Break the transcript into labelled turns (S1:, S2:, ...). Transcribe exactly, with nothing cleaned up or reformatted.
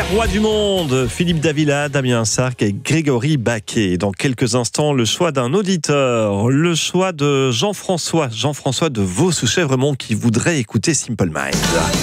S1: Roi du monde, Philippe Davila, Damien Sark et Grégory Baquet. Dans quelques instants, le choix d'un auditeur, le choix de Jean-François, Jean-François de Vaux-sous-Chèvremont qui voudrait écouter Simple Minds.